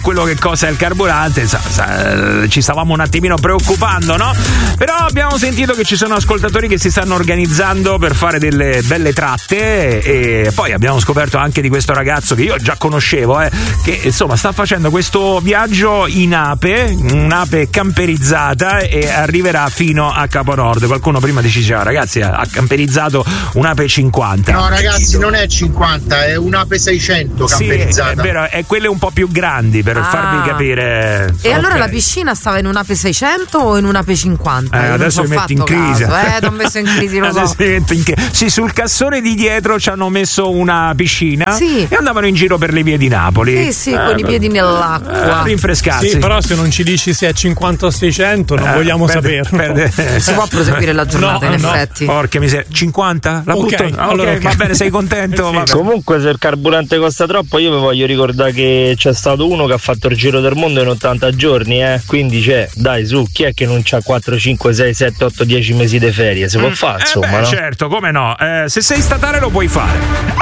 quello che costa il carburante, ci stavamo un attimino preoccupando, no? Però abbiamo sentito che ci sono ascoltatori che si stanno organizzando per fare delle belle tratte, e poi abbiamo scoperto anche di questo ragazzo che io già conoscevo, che insomma sta facendo questo viaggio in ape, un'ape camperizzata, e arriverà fino a Capo Nord. Qualcuno prima diceva, ragazzi, ha camperizzato un'ape 50. No ragazzi, non è 50, è un'ape 600 camperizzata. Sì, è vero, è quelle un po' più grandi, per farvi capire. E allora la piscina stava in un'ape 600 o in un'ape 50? Adesso mi metti in crisi. T'ho messo in crisi, lo so. Sì, sul cassone di dietro ci hanno messo una piscina, sì, e andavano in giro per le vie di Napoli. Sì, con i piedi nell'acqua. A rinfrescarsi. Sì, però se non ci dici se è 50 o 600 non vogliamo saperlo. Si può proseguire la giornata, in effetti. Porca miseria, 50? La butto? Allora, va bene, sei contento? Sì. Comunque se il carburante costa troppo, io vi voglio ricordare che c'è stato uno che ha fatto il giro del mondo in 80 giorni, quindi dai su, chi è che non c'ha 4, 5, 6, 7, 8, 10 mesi di ferie? Si può fare, insomma, no? Certo, come no? Se sei statale lo puoi fare.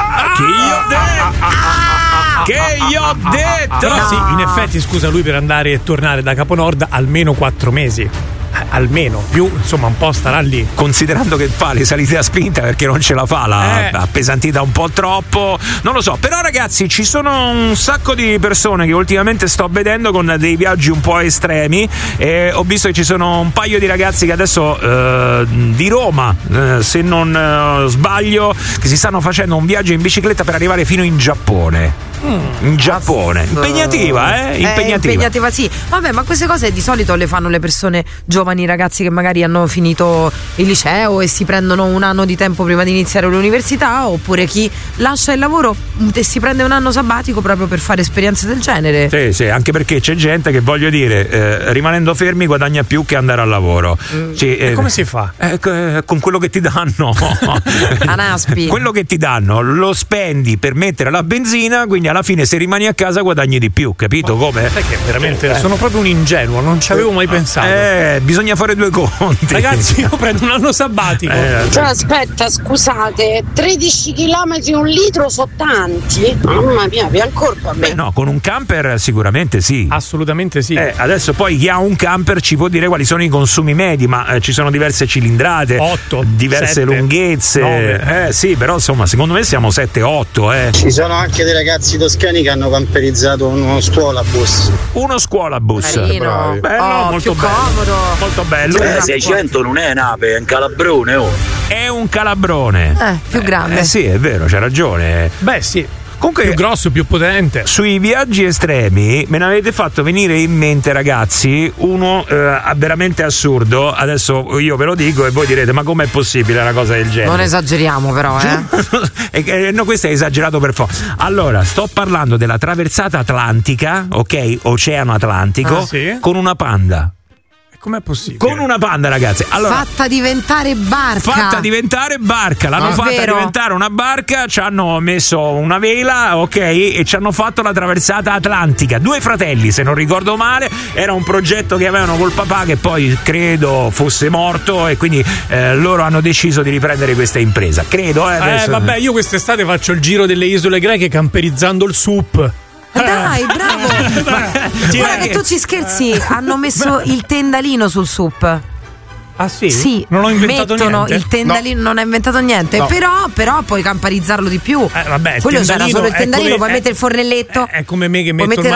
Che io ho detto! Però sì, in effetti, scusa, lui per andare e tornare da Capo Nord almeno 4 mesi. Almeno, più insomma un po' starà lì. Considerando che fa le salite a spinta perché non ce la fa, l'ha appesantita un po' troppo, non lo so. Però ragazzi, ci sono un sacco di persone che ultimamente sto vedendo con dei viaggi un po' estremi, e ho visto che ci sono un paio di ragazzi che adesso di Roma, se non sbaglio, che si stanno facendo un viaggio in bicicletta per arrivare fino in Giappone. In Giappone, impegnativa, impegnativa, sì. Vabbè, ma queste cose di solito le fanno le persone giovani, ragazzi che magari hanno finito il liceo e si prendono un anno di tempo prima di iniziare l'università, oppure chi lascia il lavoro e si prende un anno sabbatico proprio per fare esperienze del genere. Sì, anche perché c'è gente che, voglio dire, rimanendo fermi guadagna più che andare al lavoro. Come si fa? Con quello che ti danno. Anaspi. Quello che ti danno lo spendi per mettere la benzina, quindi alla fine se rimani a casa guadagni di più, capito come? Sai che veramente sono proprio un ingenuo, non ci avevo mai pensato. Bisogna fare due conti. Ragazzi, io prendo un anno sabbatico. Cioè, aspetta, scusate, 13 km un litro sono tanti? Mamma mia, vi ancora per me. No, con un camper sicuramente sì. Assolutamente sì. Adesso poi chi ha un camper ci può dire quali sono i consumi medi, ma ci sono diverse cilindrate, 8, diverse 7, lunghezze. 9. Sì, però insomma, secondo me siamo 7-8. Ci sono anche dei ragazzi toscani che hanno camperizzato uno scuolabus. Uno scuolabus. Carino. Bello, molto più bello. comodo. Molto bello. 600 non è un'ape, è un calabrone. È un calabrone. Più grande. Sì, è vero, c'è ragione. Beh, sì. Comunque, più grosso, più potente. Sui viaggi estremi me ne avete fatto venire in mente, ragazzi, uno veramente assurdo. Adesso io ve lo dico e voi direte: ma com'è possibile una cosa del genere? Non esageriamo, però, No, questo è esagerato per forza. Allora, sto parlando della traversata atlantica, ok? Oceano Atlantico, sì? con una panda. Com'è possibile? Con una panda, ragazzi. Allora, fatta diventare barca. L'hanno fatta diventare una barca, ci hanno messo una vela, ok, e ci hanno fatto la traversata atlantica. 2 fratelli, se non ricordo male, era un progetto che avevano col papà che poi credo fosse morto, e quindi loro hanno deciso di riprendere questa impresa. Credo, adesso. Vabbè, io quest'estate faccio il giro delle isole greche camperizzando il SUP. Dai, bravo! Guarda che tu ci scherzi, hanno messo il tendalino sul SUP. Ah sì? Sì, non ho inventato niente. Il tendalino non ha inventato niente, No. però puoi camperizzarlo di più. Vabbè, quello c'era solo il tendalino, puoi mettere il fornelletto. È come me che puoi metto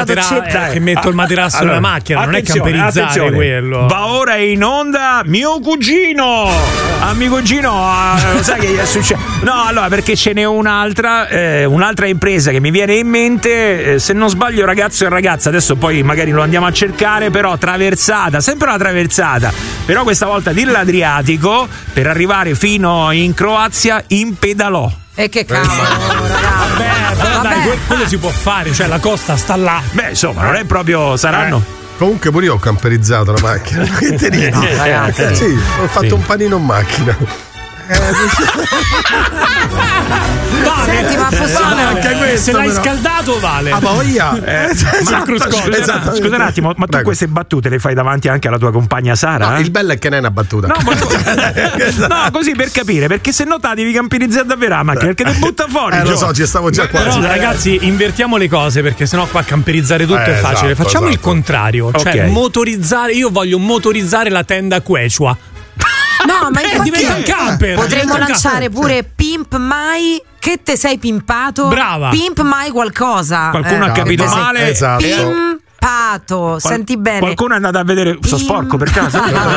il materasso nella macchina, non è camperizzare quello. Va ora in onda mio cugino. A mio cugino, sai che gli è successo? No, allora, perché ce n'è un'altra impresa che mi viene in mente, se non sbaglio, ragazzo e ragazza, adesso poi magari lo andiamo a cercare, però traversata, sempre una traversata, però questa volta dell'Adriatico, per arrivare fino in Croazia in pedalò. E che cavolo, ragazzi. Però dai, quello si può fare, cioè la costa sta là. Beh, insomma, non è proprio, saranno. Comunque pure io ho camperizzato la macchina. Che te ridi? No, ragazzi. Sì, ho fatto un panino in macchina. Senti, ma possiamo anche questo, se l'hai scaldato vale. Ah, voglia. Scusa un attimo, ma tu queste battute le fai davanti anche alla tua compagna Sara? No, il bello è che non è una battuta. No, così per capire, perché se no devi camperizzare davvero la macchina, perché ti butta fuori. Lo so, ci stavo già quasi. Però ragazzi, invertiamo le cose, perché sennò qua camperizzare tutto è facile. Facciamo il contrario, cioè motorizzare. Io voglio motorizzare la tenda Quechua. No, ma diventa un camper. Potremmo lanciare pure Pimp Mai che te sei pimpato. Brava. Pimp Mai qualcosa. Qualcuno ha capito male. Esatto. Pimpato. Senti bene. Qualcuno è andato a vedere. Sono sporco per caso?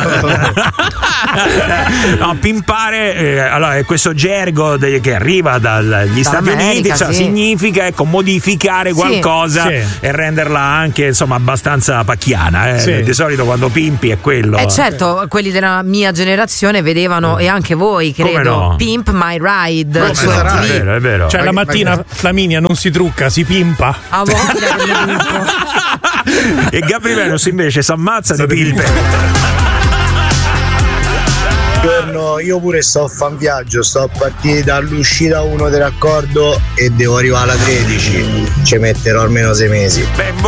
No, pimpare allora è questo gergo che arriva dagli Stati Uniti, cioè, significa modificare qualcosa e renderla anche insomma abbastanza pacchiana. Di solito quando pimpi è quello. Certo, quelli della mia generazione vedevano, e anche voi credo, Pimp My Ride su MTV. È vero. Cioè la mattina Flaminia non si trucca, si pimpa. A voglia. E Gabri Venus invece si ammazza di pimpe. Io pure sto a fare un viaggio, sto a partire dall'uscita 1 del raccordo e devo arrivare alla 13. Ci metterò almeno 6 mesi.